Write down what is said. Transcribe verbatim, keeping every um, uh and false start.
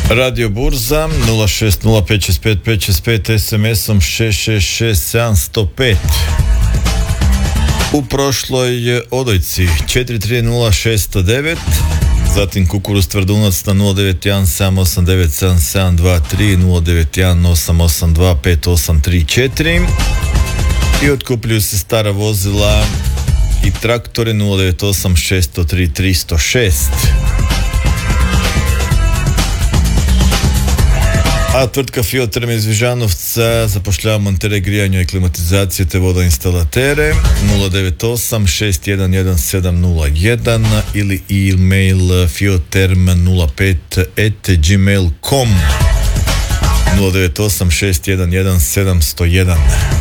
Radio Burza nula šest nula pet šest pet pet šest pet, es em esom šest šest šest sedam zero pet. U prošloj odojci četiri tri nula šest zero devet, zatim Kukuruz Tvrdunac na nula devet jedan sedam osam devet sedam sedam dva tri, nula devet jedan osam osam dva pet osam tri četiri i otkupljuju se stara vozila i traktore nula devet osam šest zero tri tri zero šest. A tvrtka Fioterm iz Vižanovca zapošljava montere grijanja i klimatizacije te vodoinstalatere nula devet osam šest jedan jedan sedam nula jedan ili e-mail fioterm nula pet at gmail dot com nula devet osam šest jedan jedan sedam zero jedan.